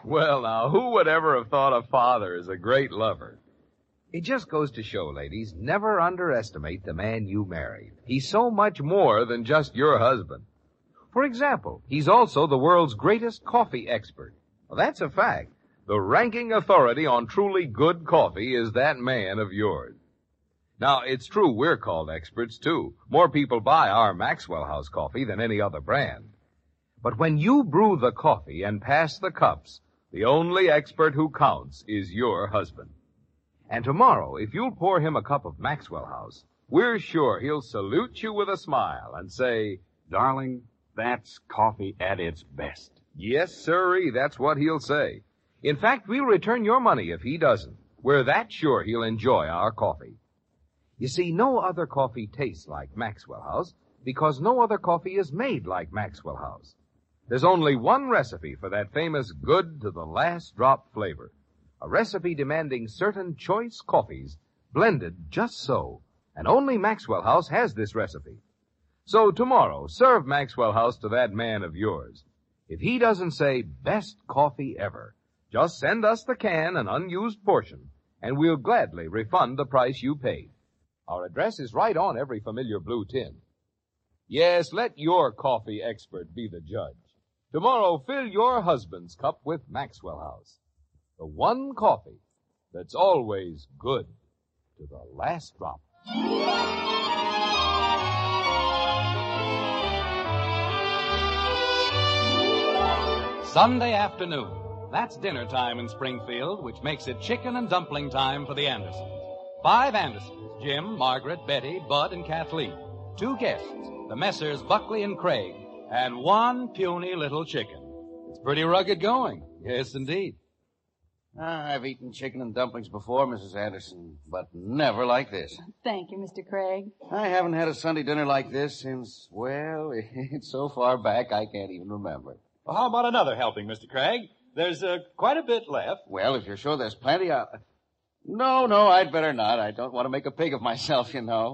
Well, now, who would ever have thought a father is a great lover? It just goes to show, ladies, never underestimate the man you married. He's so much more than just your husband. For example, he's also the world's greatest coffee expert. Well, that's a fact. The ranking authority on truly good coffee is that man of yours. Now, it's true we're called experts, too. More people buy our Maxwell House coffee than any other brand. But when you brew the coffee and pass the cups, the only expert who counts is your husband. And tomorrow, if you'll pour him a cup of Maxwell House, we're sure he'll salute you with a smile and say, Darling, that's coffee at its best. Yes, sirree, that's what he'll say. In fact, we'll return your money if he doesn't. We're that sure he'll enjoy our coffee. You see, no other coffee tastes like Maxwell House because no other coffee is made like Maxwell House. There's only one recipe for that famous good to the last drop flavor. A recipe demanding certain choice coffees blended just so. And only Maxwell House has this recipe. So tomorrow, serve Maxwell House to that man of yours. If he doesn't say best coffee ever, just send us the can and unused portion, and we'll gladly refund the price you paid. Our address is right on every familiar blue tin. Yes, let your coffee expert be the judge. Tomorrow, fill your husband's cup with Maxwell House. The one coffee that's always good to the last drop. Sunday afternoon. That's dinner time in Springfield, which makes it chicken and dumpling time for the Andersons. 5 Andersons, Jim, Margaret, Betty, Bud, and Kathleen. 2 guests, the Messrs. Buckley and Craig, and 1 puny little chicken. It's pretty rugged going. Yes, indeed. I've eaten chicken and dumplings before, Mrs. Anderson, but never like this. Thank you, Mr. Craig. I haven't had a Sunday dinner like this since, well, it's so far back I can't even remember. Well, how about another helping, Mr. Craig? There's quite a bit left. Well, if you're sure there's plenty, No, I'd better not. I don't want to make a pig of myself, you know.